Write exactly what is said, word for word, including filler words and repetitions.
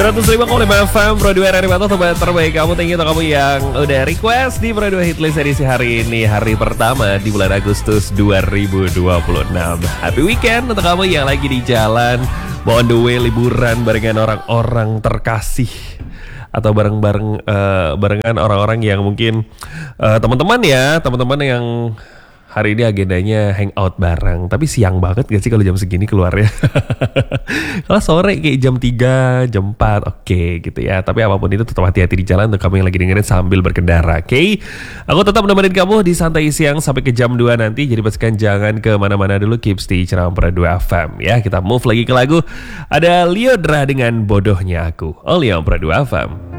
seratus lima koma lima F M Pro dua R R Bato, tempat terbaik kamu. Thank you untuk kamu yang udah request di Pro dua Hitlist edisi hari ini, hari pertama di bulan Agustus dua ribu dua puluh enam. Happy weekend untuk kamu yang lagi di jalan, mau on the way liburan barengan orang-orang terkasih, atau bareng-bareng uh, barengan orang-orang yang mungkin uh, teman-teman ya, teman-teman yang hari ini agendanya hangout bareng. Tapi siang banget gak sih kalau jam segini keluarnya? Kalau sore kayak jam tiga, jam empat, oke okay, gitu ya. Tapi apapun itu tetap hati-hati di jalan untuk kamu yang lagi dengerin sambil berkendara, oke? Okay? Aku tetap menemani kamu di Santai Siang sampai ke jam dua nanti. Jadi pastikan jangan kemana-mana dulu, keep stay Ceram Pro dua F M ya. Kita move lagi ke lagu. Ada Liodra dengan Bodohnya Aku, Olion Pro dua F M.